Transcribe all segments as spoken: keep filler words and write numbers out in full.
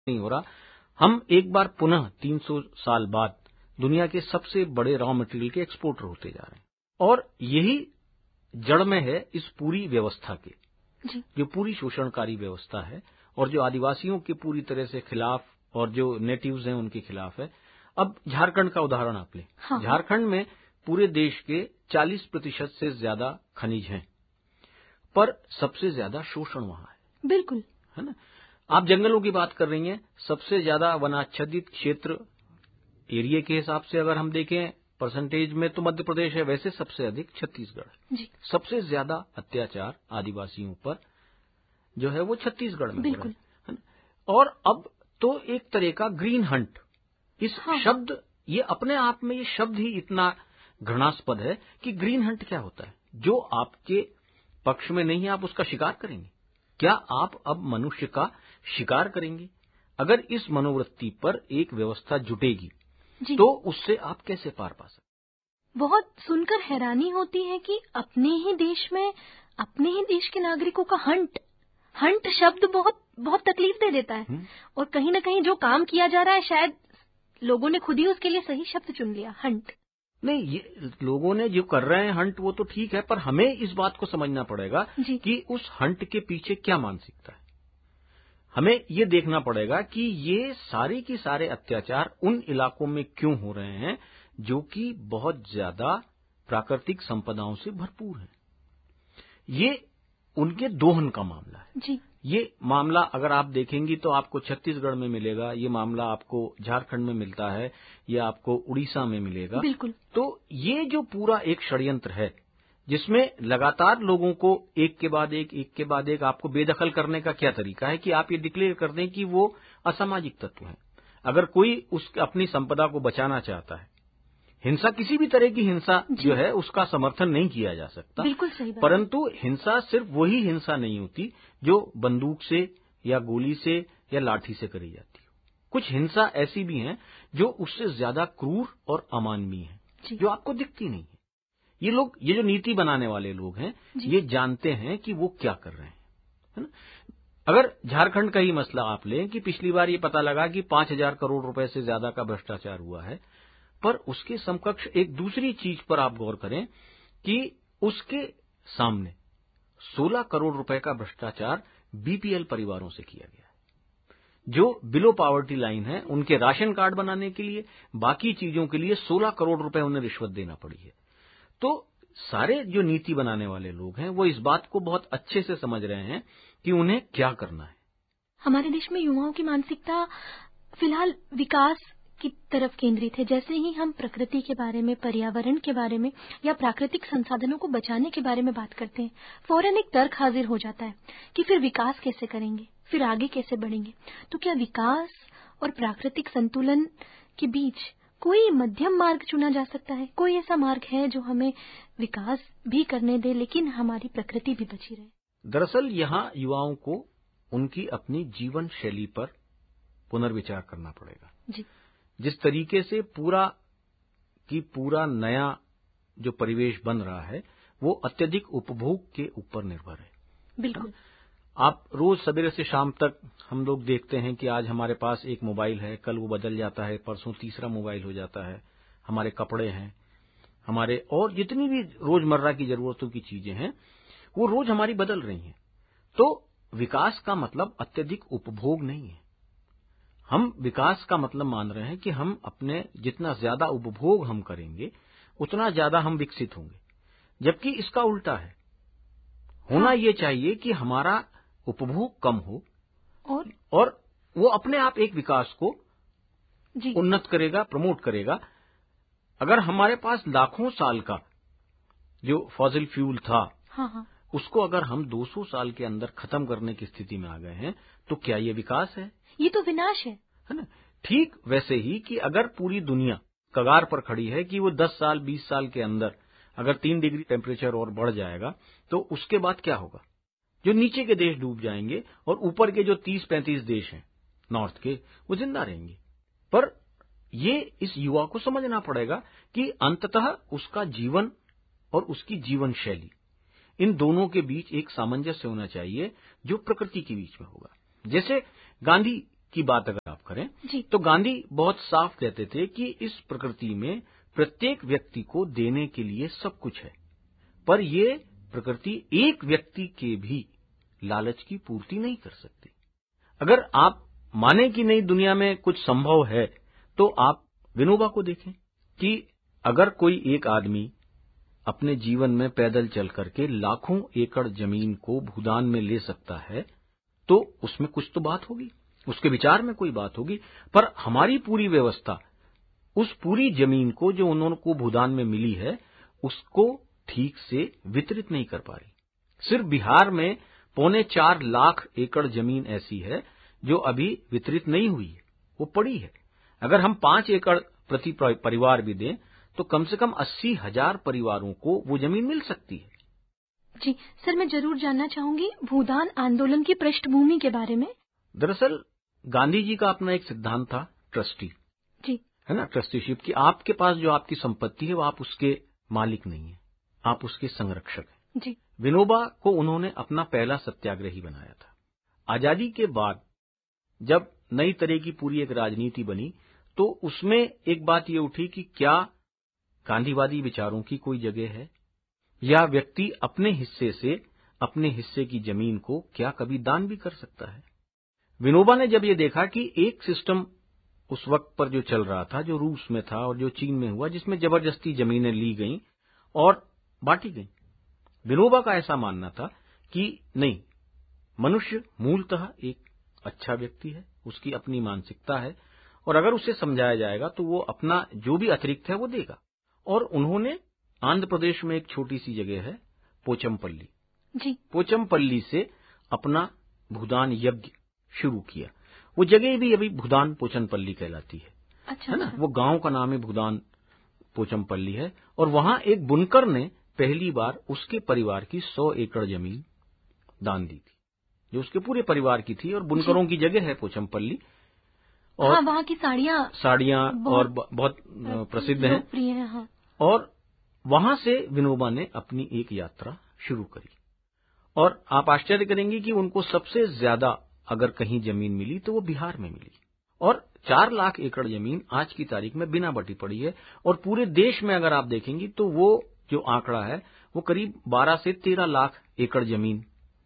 नहीं हो रहा, हम एक बार पुनः तीन सौ साल बाद दुनिया के सबसे बड़े रॉ मटेरियल के एक्सपोर्टर होते जा रहे हैं। और यही जड़ में है इस पूरी व्यवस्था के, जी। जो पूरी शोषणकारी व्यवस्था है और जो आदिवासियों के पूरी तरह से खिलाफ और जो नेटिव्स हैं उनके खिलाफ है। अब झारखंड का उदाहरण आप लें। हाँ। झारखंड में पूरे देश के चालीस प्रतिशत से ज्यादा खनिज हैं, पर सबसे ज्यादा शोषण वहां है। बिल्कुल, है ना। आप जंगलों की बात कर रही हैं, सबसे ज्यादा वनाच्छादित क्षेत्र एरिया के हिसाब से अगर हम देखें परसेंटेज में तो मध्य प्रदेश है, वैसे सबसे अधिक छत्तीसगढ़। जी। सबसे ज्यादा अत्याचार आदिवासियों पर जो है वो छत्तीसगढ़ में हो रहा है। और अब तो एक तरह का ग्रीन हंट, इस हाँ। शब्द, ये अपने आप में ये शब्द ही इतना घृणास्पद है कि ग्रीन हंट क्या होता है? जो आपके पक्ष में नहीं है आप उसका शिकार करेंगे। क्या आप अब मनुष्य का शिकार करेंगे? अगर इस मनोवृत्ति पर एक व्यवस्था जुटेगी तो उससे आप कैसे पार पा सकते? बहुत सुनकर हैरानी होती है कि अपने ही देश में अपने ही देश के नागरिकों का हंट हंट शब्द बहुत बहुत तकलीफ दे देता है। हुँ? और कहीं ना कहीं जो काम किया जा रहा है शायद लोगों ने खुद ही उसके लिए सही शब्द चुन लिया, हंट। नहीं, ये लोगों ने जो कर रहे हैं हंट वो तो ठीक है, पर हमें इस बात को समझना पड़ेगा कि उस हंट के पीछे क्या मानसिकता है। हमें ये देखना पड़ेगा कि ये सारे के सारे अत्याचार उन इलाकों में क्यों हो रहे हैं जो कि बहुत ज्यादा प्राकृतिक संपदाओं से भरपूर हैं। ये उनके दोहन का मामला है। जी। ये मामला अगर आप देखेंगी तो आपको छत्तीसगढ़ में मिलेगा, ये मामला आपको झारखंड में मिलता है, ये आपको उड़ीसा में मिलेगा। बिल्कुल। तो ये जो पूरा एक षड्यंत्र है जिसमें लगातार लोगों को एक के बाद एक एक के बाद एक आपको बेदखल करने का क्या तरीका है कि आप ये डिक्लेयर कर दें कि वो असामाजिक तत्व हैं। अगर कोई उस अपनी संपदा को बचाना चाहता है, हिंसा, किसी भी तरह की हिंसा जो है उसका समर्थन नहीं किया जा सकता। बिल्कुल सही बात। परंतु हिंसा सिर्फ वही हिंसा नहीं होती जो बंदूक से या गोली से या लाठी से करी जाती है। कुछ हिंसा ऐसी भी हैं जो उससे ज्यादा क्रूर और अमानवीय है, जो आपको दिखती नहीं है। ये लोग, ये जो नीति बनाने वाले लोग हैं, ये जानते हैं कि वो क्या कर रहे हैं, है ना। अगर झारखंड का ही मसला आप लें कि पिछली बार ये पता लगा कि पांच हजार करोड़ रुपए से ज्यादा का भ्रष्टाचार हुआ है, पर उसके समकक्ष एक दूसरी चीज पर आप गौर करें कि उसके सामने सोलह करोड़ रुपए का भ्रष्टाचार बीपीएल परिवारों से किया गया है। जो बिलो पॉवर्टी लाइन है, उनके राशन कार्ड बनाने के लिए, बाकी चीजों के लिए सोलह करोड़ रुपए उन्हें रिश्वत देना पड़ी है। तो सारे जो नीति बनाने वाले लोग हैं वो इस बात को बहुत अच्छे से समझ रहे हैं कि उन्हें क्या करना है। हमारे देश में युवाओं की मानसिकता फिलहाल विकास की तरफ केंद्रित है। जैसे ही हम प्रकृति के बारे में, पर्यावरण के बारे में या प्राकृतिक संसाधनों को बचाने के बारे में बात करते हैं, फौरन एक तर्क हाजिर हो जाता है कि फिर विकास कैसे करेंगे, फिर आगे कैसे बढ़ेंगे। तो क्या विकास और प्राकृतिक संतुलन के बीच कोई मध्यम मार्ग चुना जा सकता है? कोई ऐसा मार्ग है जो हमें विकास भी करने दे लेकिन हमारी प्रकृति भी बची रहे? दरअसल यहाँ युवाओं को उनकी अपनी जीवन शैली पर पुनर्विचार करना पड़ेगा। जी। जिस तरीके से पूरा की पूरा नया जो परिवेश बन रहा है वो अत्यधिक उपभोग के ऊपर निर्भर है। बिल्कुल। आप रोज सवेरे से शाम तक हम लोग देखते हैं कि आज हमारे पास एक मोबाइल है, कल वो बदल जाता है, परसों तीसरा मोबाइल हो जाता है। हमारे कपड़े हैं, हमारे और जितनी भी रोजमर्रा की जरूरतों की चीजें हैं वो रोज हमारी बदल रही हैं। तो विकास का मतलब अत्यधिक उपभोग नहीं है। हम विकास का मतलब मान रहे हैं कि हम अपने जितना ज्यादा उपभोग हम करेंगे उतना ज्यादा हम विकसित होंगे, जबकि इसका उल्टा है। होना हाँ। ये चाहिए कि हमारा उपभोग कम हो और और वो अपने आप एक विकास को जी। उन्नत करेगा, प्रमोट करेगा। अगर हमारे पास लाखों साल का जो फॉसिल फ्यूल था हाँ हाँ। उसको अगर हम दो सौ साल के अंदर खत्म करने की स्थिति में आ गए हैं तो क्या ये विकास है? ये तो विनाश है, है ना। ठीक वैसे ही कि अगर पूरी दुनिया कगार पर खड़ी है कि वो दस साल बीस साल के अंदर अगर तीन डिग्री टेम्परेचर और बढ़ जाएगा तो उसके बाद क्या होगा? जो नीचे के देश डूब जाएंगे और ऊपर के जो तीस पैंतीस देश हैं नॉर्थ के, वो जिंदा रहेंगे। पर ये इस युवा को समझना पड़ेगा कि अंततः उसका जीवन और उसकी जीवन शैली, इन दोनों के बीच एक सामंजस्य होना चाहिए जो प्रकृति के बीच में होगा। जैसे गांधी की बात अगर आप करें जी। तो गांधी बहुत साफ कहते थे कि इस प्रकृति में प्रत्येक व्यक्ति को देने के लिए सब कुछ है, पर ये प्रकृति एक व्यक्ति के भी लालच की पूर्ति नहीं कर सकती। अगर आप माने कि नहीं दुनिया में कुछ संभव है, तो आप विनोबा को देखें कि अगर कोई एक आदमी अपने जीवन में पैदल चल करके लाखों एकड़ जमीन को भूदान में ले सकता है, तो उसमें कुछ तो बात होगी, उसके विचार में कोई बात होगी। पर हमारी पूरी व्यवस्था उस पूरी जमीन को जो उन्होंने को भूदान में मिली है, उसको ठीक से वितरित नहीं कर पा रही। सिर्फ बिहार में पौने चार लाख एकड़ जमीन ऐसी है जो अभी वितरित नहीं हुई है, वो पड़ी है। अगर हम पांच एकड़ प्रति परिवार भी दें तो कम से कम अस्सी हजार परिवारों को वो जमीन मिल सकती है। जी सर, मैं जरूर जानना चाहूंगी भूदान आंदोलन की पृष्ठभूमि के बारे में। दरअसल गांधी जी का अपना एक सिद्धांत था ट्रस्टी, जी है ना, ट्रस्टीशिप की। आपके पास जो आपकी संपत्ति है वो आप उसके मालिक नहीं है, आप उसके संरक्षक हैं। जी। विनोबा को उन्होंने अपना पहला सत्याग्रही बनाया था। आजादी के बाद जब नई तरह की पूरी एक राजनीति बनी तो उसमें एक बात ये उठी कि क्या गांधीवादी विचारों की कोई जगह है, या व्यक्ति अपने हिस्से से अपने हिस्से की जमीन को क्या कभी दान भी कर सकता है। विनोबा ने जब ये देखा कि एक सिस्टम उस वक्त पर जो चल रहा था, जो रूस में था और जो चीन में हुआ, जिसमें जबरदस्ती जमीनें ली गईं और बांटी गईं, विनोबा का ऐसा मानना था कि नहीं, मनुष्य मूलतः एक अच्छा व्यक्ति है, उसकी अपनी मानसिकता है और अगर उसे समझाया जाएगा तो वो अपना जो भी अतिरिक्त है वो देगा। और उन्होंने आंध्र प्रदेश में एक छोटी सी जगह है पोचमपल्ली, जी, पोचमपल्ली से अपना भूदान यज्ञ शुरू किया। वो जगह भी अभी भूदान पोचमपल्ली कहलाती है। अच्छा, है ना, अच्छा। वो गांव का नाम है भूदान पोचमपल्ली है। और वहां एक बुनकर ने पहली बार उसके परिवार की सौ एकड़ जमीन दान दी थी, जो उसके पूरे परिवार की थी। और बुनकरों की जगह है पोचमपल्ली, और हाँ, वहाँ की साड़ियाँ साड़ियाँ और बहुत प्रसिद्ध हैं। है, हाँ। और वहां से विनोबा ने अपनी एक यात्रा शुरू करी। और आप आश्चर्य करेंगे कि उनको सबसे ज्यादा अगर कहीं जमीन मिली तो वो बिहार में मिली। और चार लाख एकड़ जमीन आज की तारीख में बिना बटी पड़ी है। और पूरे देश में अगर आप देखेंगी तो वो जो आंकड़ा है वो करीब बारह से तेरह लाख एकड़ जमीन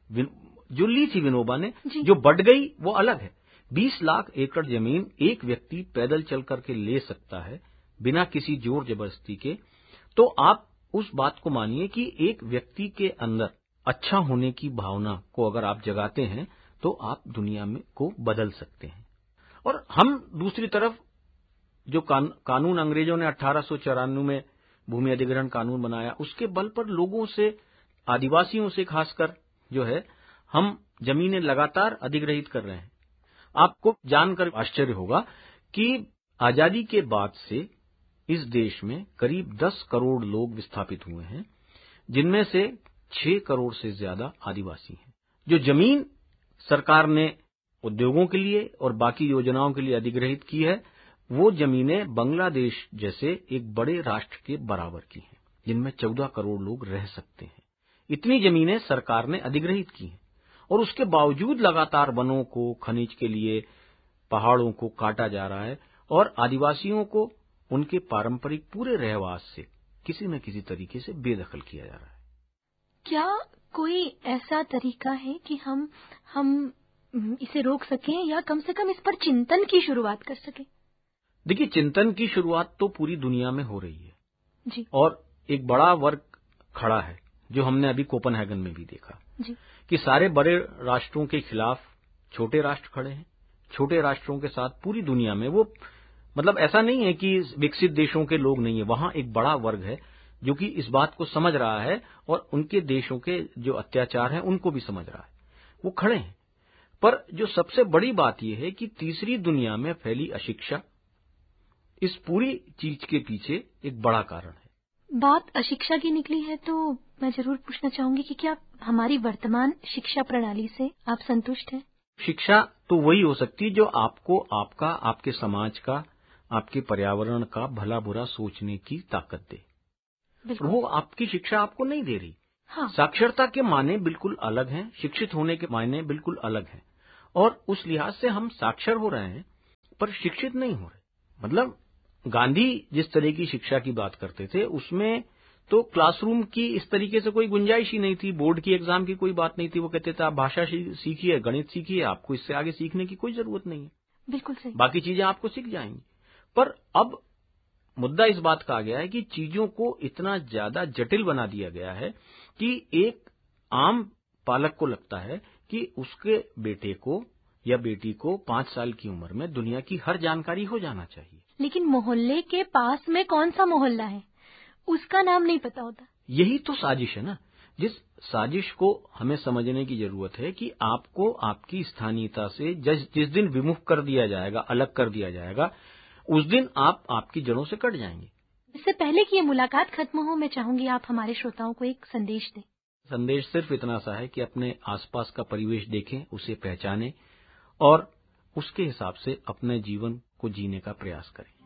जो ली थी विनोबा ने, जो बढ़ गई वो अलग है। बीस लाख एकड़ जमीन एक व्यक्ति पैदल चल करके ले सकता है बिना किसी जोर जबरदस्ती के। तो आप उस बात को मानिए कि एक व्यक्ति के अंदर अच्छा होने की भावना को अगर आप जगाते हैं तो आप दुनिया में को बदल सकते हैं। और हम दूसरी तरफ जो कान, कानून अंग्रेजों ने अठारह सौ चौरानवे में भूमि अधिग्रहण कानून बनाया, उसके बल पर लोगों से, आदिवासियों से खासकर जो है, हम जमीनें लगातार अधिग्रहित कर रहे हैं। आपको जानकर आश्चर्य होगा कि आजादी के बाद से इस देश में करीब दस करोड़ लोग विस्थापित हुए हैं, जिनमें से छह करोड़ से ज्यादा आदिवासी हैं। जो जमीन सरकार ने उद्योगों के लिए और बाकी योजनाओं के लिए अधिग्रहित की है, वो जमीनें बांग्लादेश जैसे एक बड़े राष्ट्र के बराबर की हैं, जिनमें चौदह करोड़ लोग रह सकते हैं। इतनी जमीनें सरकार ने अधिग्रहित की हैं और उसके बावजूद लगातार वनों को, खनिज के लिए पहाड़ों को काटा जा रहा है और आदिवासियों को उनके पारंपरिक पूरे रहवास से किसी न किसी तरीके से बेदखल किया जा रहा है। क्या कोई ऐसा तरीका है कि हम हम इसे रोक सकें या कम से कम इस पर चिंतन की शुरुआत कर सकें? देखिए, चिंतन की शुरुआत तो पूरी दुनिया में हो रही है जी। और एक बड़ा वर्ग खड़ा है, जो हमने अभी कोपेनहेगन में भी देखा जी। कि सारे बड़े राष्ट्रों के खिलाफ छोटे राष्ट्र खड़े हैं। छोटे राष्ट्रों के साथ पूरी दुनिया में वो, मतलब ऐसा नहीं है कि विकसित देशों के लोग नहीं है, वहां एक बड़ा वर्ग है जो कि इस बात को समझ रहा है और उनके देशों के जो अत्याचार हैं उनको भी समझ रहा है, वो खड़े हैं। पर जो सबसे बड़ी बात यह है कि तीसरी दुनिया में फैली अशिक्षा इस पूरी चीज के पीछे एक बड़ा कारण है। बात अशिक्षा की निकली है तो मैं जरूर पूछना चाहूंगी कि क्या हमारी वर्तमान शिक्षा प्रणाली से आप संतुष्ट हैं? शिक्षा तो वही हो सकती है जो आपको आपका, आपके समाज का, आपके पर्यावरण का भला बुरा सोचने की ताकत दे। वो आपकी शिक्षा आपको नहीं दे रही। हाँ। साक्षरता के मायने बिल्कुल अलग हैं, शिक्षित होने के मायने बिल्कुल अलग हैं। और उस लिहाज से हम साक्षर हो रहे हैं पर शिक्षित नहीं हो रहे। मतलब गांधी जिस तरह की शिक्षा की बात करते थे उसमें तो क्लासरूम की इस तरीके से कोई गुंजाइश ही नहीं थी, बोर्ड की एग्जाम की कोई बात नहीं थी। वो कहते थे आप भाषा सीखिए, गणित सीखिए, आपको इससे आगे सीखने की कोई जरूरत नहीं है, बिल्कुल सही, बाकी चीजें आपको सीख जाएंगी। पर अब मुद्दा इस बात का आ गया है कि चीजों को इतना ज्यादा जटिल बना दिया गया है कि एक आम पालक को लगता है कि उसके बेटे को या बेटी को पांच साल की उम्र में दुनिया की हर जानकारी हो जाना चाहिए। लेकिन मोहल्ले के पास में कौन सा मोहल्ला है उसका नाम नहीं पता होता। यही तो साजिश है ना, जिस साजिश को हमें समझने की जरूरत है कि आपको आपकी स्थानीयता से जिस जिस दिन विमुख कर दिया जाएगा, अलग कर दिया जाएगा, उस दिन आप आपकी जड़ों से कट जाएंगे। इससे पहले कि ये मुलाकात खत्म हो, मैं चाहूंगी आप हमारे श्रोताओं को एक संदेश दें। संदेश सिर्फ इतना सा है कि अपने आसपास का परिवेश देखें, उसे पहचानें और उसके हिसाब से अपने जीवन को जीने का प्रयास करें।